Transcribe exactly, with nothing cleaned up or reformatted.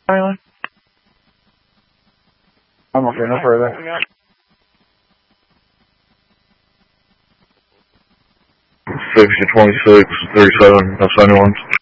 Island? I'm okay, no further. sixty twenty-six, thirty-seven, no seventy-one.